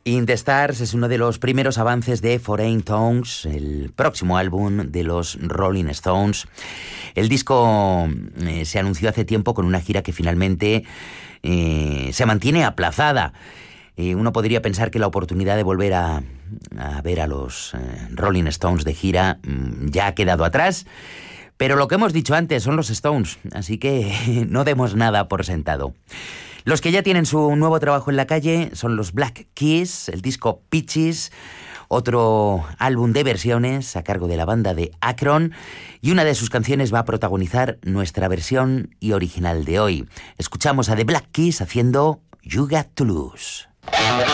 In the Stars es uno de los primeros avances de Foreign Tongues, el próximo álbum de los Rolling Stones. El disco se anunció hace tiempo con una gira que finalmente se mantiene aplazada. Uno podría pensar que la oportunidad de volver a ver a los Rolling Stones de gira ya ha quedado atrás, pero lo que hemos dicho antes son los Stones, así que no demos nada por sentado. Los que ya tienen su nuevo trabajo en la calle son los Black Keys, el disco Peaches, otro álbum de versiones a cargo de la banda de Akron, y una de sus canciones va a protagonizar nuestra versión y original de hoy. Escuchamos a The Black Keys haciendo You Got to Lose.